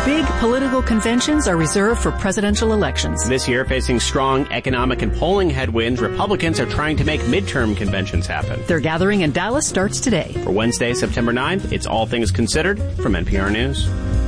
big political conventions are reserved for presidential elections. This year, facing strong economic and polling headwinds, Republicans are trying to make midterm conventions happen. Their gathering in Dallas starts today. For Wednesday, September 9th, it's All Things Considered from NPR News.